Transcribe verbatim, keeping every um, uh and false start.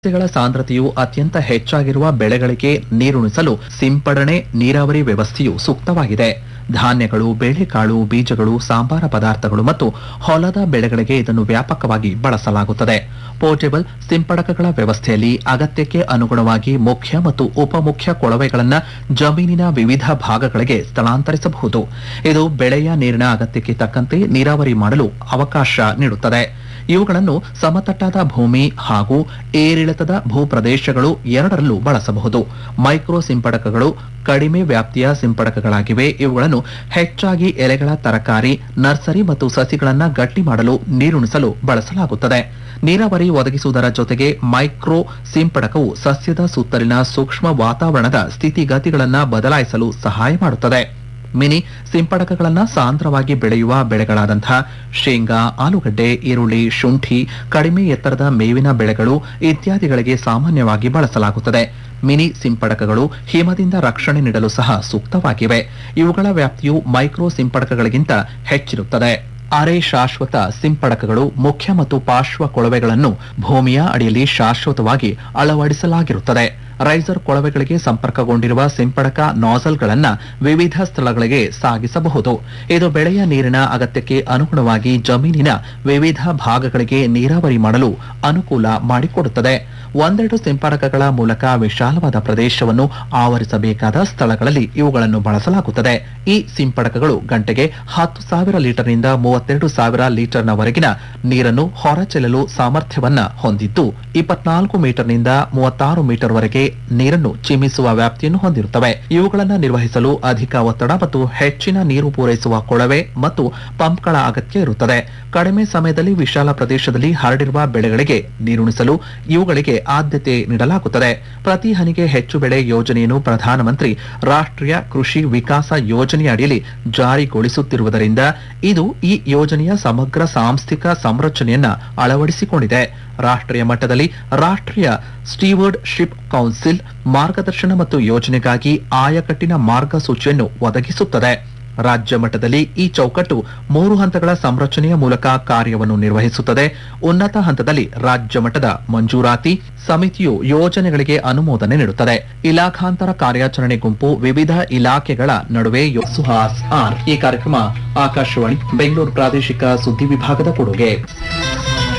ಸಸ್ಯಗಳ ಸಾಂದ್ರತೆಯು ಅತ್ಯಂತ ಹೆಚ್ಚಾಗಿರುವ ಬೆಳೆಗಳಿಗೆ ನೀರುಣಿಸಲು ಸಿಂಪಡಣೆ ನೀರಾವರಿ ವ್ಯವಸ್ಥೆಯು ಸೂಕ್ತವಾಗಿದೆ. ಧಾನ್ಯಗಳು, ಬೇಳೆಕಾಳು, ಬೀಜಗಳು, ಸಾಂಬಾರ ಪದಾರ್ಥಗಳು ಮತ್ತು ಹೊಲದ ಬೆಳೆಗಳಿಗೆ ಇದನ್ನು ವ್ಯಾಪಕವಾಗಿ ಬಳಸಲಾಗುತ್ತದೆ. ಪೋರ್ಟೇಬಲ್ ಸಿಂಪಡಕಗಳ ವ್ಯವಸ್ಥೆಯಲ್ಲಿ ಅಗತ್ಯಕ್ಕೆ ಅನುಗುಣವಾಗಿ ಮುಖ್ಯ ಮತ್ತು ಉಪಮುಖ್ಯ ಕೊಳವೆಗಳನ್ನು ಜಮೀನಿನ ವಿವಿಧ ಭಾಗಗಳಿಗೆ ಸ್ಥಳಾಂತರಿಸಬಹುದು. ಇದು ಬೆಳೆಯ ನೀರಿನ ಅಗತ್ಯಕ್ಕೆ ತಕ್ಕಂತೆ ನೀರಾವರಿ ಮಾಡಲು ಅವಕಾಶ ನೀಡುತ್ತದೆ. ಇವುಗಳನ್ನು ಸಮತಟ್ಟಾದ ಭೂಮಿ ಹಾಗೂ ಏರಿಳಿತದ ಭೂಪ್ರದೇಶಗಳು ಎರಡರಲ್ಲೂ ಬಳಸಬಹುದು. ಮೈಕ್ರೋ ಸಿಂಪಡಕಗಳು ಕಡಿಮೆ ವ್ಯಾಪ್ತಿಯ ಸಿಂಪಡಕಗಳಾಗಿವೆ. ಇವುಗಳನ್ನು ಹೆಚ್ಚಾಗಿ ಎಲೆಗಳ ತರಕಾರಿ, ನರ್ಸರಿ ಮತ್ತು ಸಸಿಗಳನ್ನು ಗಟ್ಟಿ ಮಾಡಲು ನೀರುಣಿಸಲು ಬಳಸಲಾಗುತ್ತದೆ. ನೀರಾವರಿ ಒದಗಿಸುವುದರ ಜೊತೆಗೆ ಮೈಕ್ರೋ ಸಿಂಪಡಕವು ಸಸ್ಯದ ಸುತ್ತಲಿನ ಸೂಕ್ಷ್ಮ ವಾತಾವರಣದ ಸ್ಥಿತಿಗತಿಗಳನ್ನು ಬದಲಾಯಿಸಲು ಸಹಾಯ ಮಾಡುತ್ತದೆ. ಮಿನಿ ಸಿಂಪಡಕಗಳನ್ನು ಸಾಂದ್ರವಾಗಿ ಬೆಳೆಯುವ ಬೆಳೆಗಳಾದಂತಹ ಶೇಂಗಾ, ಆಲೂಗಡ್ಡೆ, ಈರುಳ್ಳಿ, ಶುಂಠಿ, ಕಡಿಮೆ ಎತ್ತರದ ಮೇವಿನ ಬೆಳೆಗಳು ಇತ್ಯಾದಿಗಳಿಗೆ ಸಾಮಾನ್ಯವಾಗಿ ಬಳಸಲಾಗುತ್ತದೆ. ಮಿನಿ ಸಿಂಪಡಕಗಳು ಹಿಮದಿಂದ ರಕ್ಷಣೆ ನೀಡಲು ಸಹ ಸೂಕ್ತವಾಗಿವೆ. ಇವುಗಳ ವ್ಯಾಪ್ತಿಯು ಮೈಕ್ರೋ ಸಿಂಪಡಕಗಳಿಗಿಂತ ಹೆಚ್ಚಿರುತ್ತದೆ. ಅರೆ ಶಾಶ್ವತ ಸಿಂಪಡಕಗಳು ಮುಖ್ಯ ಮತ್ತು ಪಾರ್ಶ್ವ ಕೊಳವೆಗಳನ್ನು ಭೂಮಿಯ ಅಡಿಯಲ್ಲಿ ಶಾಶ್ವತವಾಗಿ ಅಳವಡಿಸಲಾಗಿರುತ್ತದೆ. ರೈಸರ್ ಕೊಳವೆಗಳಿಗೆ ಸಂಪರ್ಕಗೊಂಡಿರುವ ಸಿಂಪಡಕ ನಾಜಲ್ಗಳನ್ನು ವಿವಿಧ ಸ್ಥಳಗಳಿಗೆ ಸಾಗಿಸಬಹುದು. ಇದು ಬೆಳೆಯ ನೀರಿನ ಅಗತ್ಯಕ್ಕೆ ಅನುಗುಣವಾಗಿ ಜಮೀನಿನ ವಿವಿಧ ಭಾಗಗಳಿಗೆ ನೀರಾವರಿ ಮಾಡಲು ಅನುಕೂಲ ಮಾಡಿಕೊಡುತ್ತದೆ. ಒಂದೆರಡು ಸಿಂಪಡಕಗಳ ಮೂಲಕ ವಿಶಾಲವಾದ ಪ್ರದೇಶವನ್ನು ಆವರಿಸಬೇಕಾದ ಸ್ಥಳಗಳಲ್ಲಿ ಇವುಗಳನ್ನು ಬಳಸಲಾಗುತ್ತದೆ. ಈ ಸಿಂಪಡಕಗಳು ಗಂಟೆಗೆ ಹತ್ತು ಸಾವಿರ ಲೀಟರ್ನಿಂದ ಮೂವತ್ತೆರಡು ಸಾವಿರ ಲೀಟರ್ನವರೆಗಿನ ನೀರನ್ನು ಹೊರಚೆಲ್ಲಲು ಸಾಮರ್ಥ್ಯವನ್ನ ಹೊಂದಿದ್ದು, ಇಪ್ಪತ್ನಾಲ್ಕು ಮೀಟರ್ನಿಂದ ಮೂವತ್ತಾರು ಮೀಟರ್ವರೆಗೆ ನೀರನ್ನು ಚಿಮ್ಮಿಸುವ ವ್ಯಾಪ್ತಿಯನ್ನು ಹೊಂದಿರುತ್ತವೆ. ಇವುಗಳನ್ನು ನಿರ್ವಹಿಸಲು ಅಧಿಕ ಒತ್ತಡ ಮತ್ತು ಹೆಚ್ಚಿನ ನೀರು ಪೂರೈಸುವ ಕೊಳವೆ ಮತ್ತು ಪಂಪ್ಗಳ ಅಗತ್ಯ ಇರುತ್ತದೆ. ಕಡಿಮೆ ಸಮಯದಲ್ಲಿ ವಿಶಾಲ ಪ್ರದೇಶದಲ್ಲಿ ಹರಡಿರುವ ಬೆಳೆಗಳಿಗೆ ನೀರುಣಿಸಲು ಇವುಗಳಿಗೆ ಆದ್ಯತೆ ನೀಡಲಾಗುತ್ತದೆ. ಪ್ರತಿ ಹನಿಗೆ ಹೆಚ್ಚು ಬೆಳೆ ಯೋಜನೆಯನ್ನು ಪ್ರಧಾನಮಂತ್ರಿ ರಾಷ್ಟ್ರೀಯ ಕೃಷಿ ವಿಕಾಸ ಯೋಜನೆಯ ಅಡಿಯಲ್ಲಿ ಜಾರಿಗೊಳಿಸುತ್ತಿರುವುದರಿಂದ ಇದು ಈ ಯೋಜನೆಯ ಸಮಗ್ರ ಸಾಂಸ್ಥಿಕ ಸಂರಚನೆಯನ್ನ ಅಳವಡಿಸಿಕೊಂಡಿದೆ. ರಾಷ್ಟ್ರೀಯ ಮಟ್ಟದಲ್ಲಿ ರಾಷ್ಟ್ರೀಯ ಸ್ಟೀವರ್ಡ್ ಶಿಪ್ ಕೌನ್ಸಿಲ್ ಮಾರ್ಗದರ್ಶನ ಮತ್ತು ಯೋಜನೆಗಾಗಿ ಆಯಕಟ್ಟಿನ ಮಾರ್ಗಸೂಚಿಯನ್ನು ಒದಗಿಸುತ್ತದೆ. ರಾಜ್ಯ ಮಟ್ಟದಲ್ಲಿ ಈ ಚೌಕಟ್ಟು ಮೂರು ಹಂತಗಳ ಸಂರಚನೆಯ ಮೂಲಕ ಕಾರ್ಯವನ್ನು ನಿರ್ವಹಿಸುತ್ತದೆ. ಉನ್ನತ ಹಂತದಲ್ಲಿ ರಾಜ್ಯ ಮಟ್ಟದ ಮಂಜೂರಾತಿ ಸಮಿತಿಯು ಯೋಜನೆಗಳಿಗೆ ಅನುಮೋದನೆ ನೀಡುತ್ತದೆ. ಇಲಾಖಾಂತರ ಕಾರ್ಯಾಚರಣೆ ಗುಂಪು ವಿವಿಧ ಇಲಾಖೆಗಳ ನಡುವೆ ಸುಹಾಸ್ ಆರ್. ಈ ಕಾರ್ಯಕ್ರಮ ಆಕಾಶವಾಣಿ ಬೆಂಗಳೂರು ಪ್ರಾದೇಶಿಕ ಸುದ್ದಿ ವಿಭಾಗದ ಕೊಡುಗೆ.